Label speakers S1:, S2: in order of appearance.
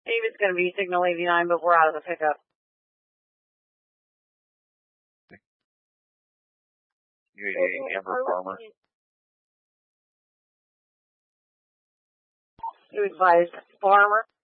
S1: David's going to be signal 89, but we're out of the pickup.
S2: Amber Farmer.
S1: You advise Farmer.